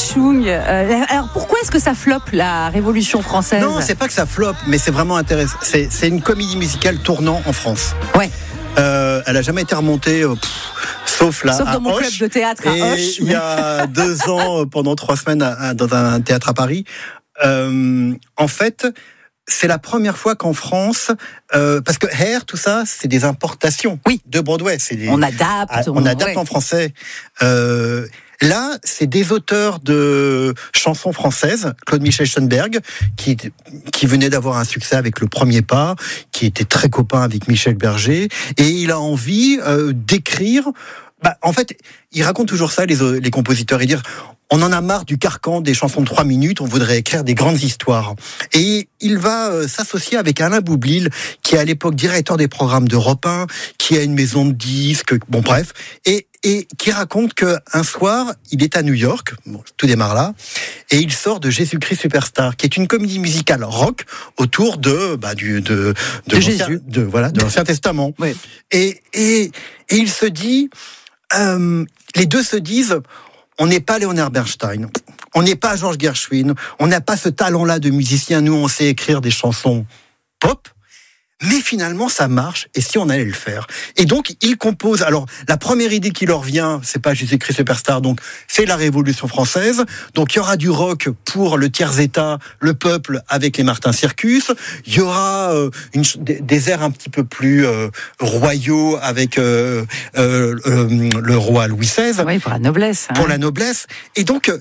Chung. Alors pourquoi est-ce que ça floppe, la Révolution française ? Non, c'est pas que ça floppe, mais c'est vraiment intéressant. C'est une comédie musicale tournant en France. Ouais. Elle a jamais été remontée, sauf là, sauf à dans mon Auch, club de théâtre à et Auch. Il y a 2 ans, pendant 3 semaines, dans un théâtre à Paris. En fait, c'est la première fois qu'en France, parce que Hair, tout ça, c'est des importations de Broadway. On adapte. On adapte en français. Là, c'est des auteurs de chansons françaises, Claude-Michel Schoenberg, qui venait d'avoir un succès avec Le Premier Pas, qui était très copain avec Michel Berger, et il a envie d'écrire. En fait, il raconte toujours ça, les compositeurs. Ils disent, on en a marre du carcan des chansons de 3 minutes, on voudrait écrire des grandes histoires. Et il va s'associer avec Alain Boublil, qui est à l'époque directeur des programmes d'Europe 1, qui a une maison de disques, bon bref, et qui raconte qu'un soir, il est à New York, tout démarre là, et il sort de Jésus-Christ Superstar, qui est une comédie musicale rock autour de Jésus, de l'Ancien Testament. Oui. Et il se dit, les deux se disent, on n'est pas Leonard Bernstein, on n'est pas Georges Gershwin, on n'a pas ce talent-là de musicien. Nous, on sait écrire des chansons pop, mais finalement, ça marche, et si on allait le faire ? Et donc, ils composent. Alors, la première idée qui leur vient, c'est pas Jésus-Christ Superstar, donc c'est la Révolution française. Donc, il y aura du rock pour le tiers-état, le peuple, avec les Martin Circus. Il y aura des airs un petit peu plus royaux avec le roi Louis XVI. Oui, pour la noblesse. Pour la noblesse. Et donc,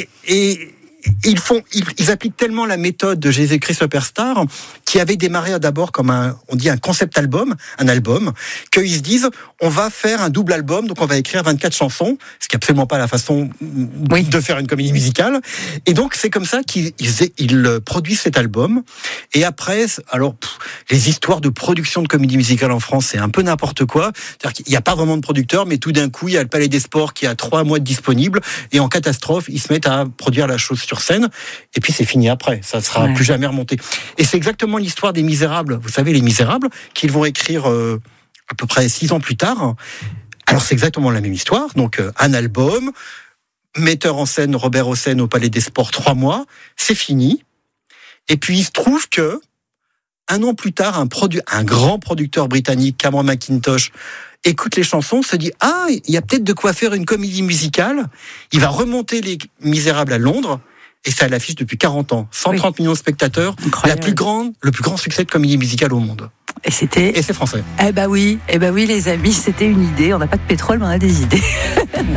ils appliquent tellement la méthode de Jésus-Christ Superstar, qui avait démarré d'abord comme un concept album, un album, qu'ils se disent, on va faire un double album, donc on va écrire 24 chansons, ce qui est absolument pas la façon de faire une comédie musicale. Et donc, c'est comme ça qu'ils produisent cet album. Et après, alors, les histoires de production de comédie musicale en France, c'est un peu n'importe quoi. C'est-à-dire qu'il n'y a pas vraiment de producteur, mais tout d'un coup, il y a le Palais des Sports qui a 3 mois de disponible, et en catastrophe, ils se mettent à produire la chose sur scène, et puis c'est fini après, ça ne sera plus jamais remonté. Et c'est exactement l'histoire des Misérables, vous savez, les Misérables, qu'ils vont écrire à peu près 6 ans plus tard. Alors c'est exactement la même histoire, donc un album, metteur en scène Robert Hossein au Palais des Sports, 3 mois, c'est fini, et puis il se trouve que, 1 an plus tard, un grand producteur britannique, Cameron Mackintosh, écoute les chansons, se dit, il y a peut-être de quoi faire une comédie musicale, il va remonter les Misérables à Londres, et ça l'affiche depuis 40 ans. 130 millions de spectateurs. Incroyable. Le plus grand succès de comédie musicale au monde. Et c'est français. Eh ben oui, les amis, c'était une idée. On n'a pas de pétrole, mais on a des idées.